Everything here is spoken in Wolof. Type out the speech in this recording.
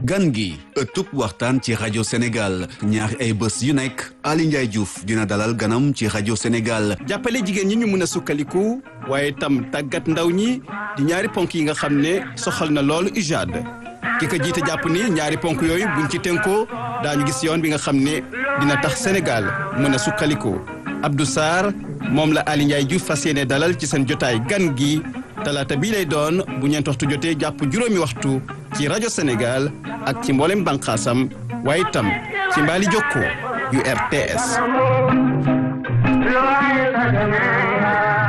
gan gi ëttub waxtaan ci rajo Sénégal ñaari ay bés yu nekk Aly Ndiaye Diouf dina dalal ganam ci rajo Sénégal. jàppale jigéen ñi ñu mën a sukkaliku waaye tam tàggat ndaw ñi di ñaari ponk yi nga xam ne soxal na loolu UJAD ki ko jiite jàpp ni ñaari ponk yooyu buñ ci tënkoo daañu gis yoon bi nga xam ne dina tax Sénégal mën a sukkaliku. Abdou Sarr moom la Aly Ndiaye Diouf fas yéene dalal ci seen jotaay gan gi talaata bii lay doon bu ñeent waxtu jotee jàpp juróomi waxtu ci rajo Sénégal ak ci mboolem bànqaasam waaye itam ci mbaali jokko yu RTS.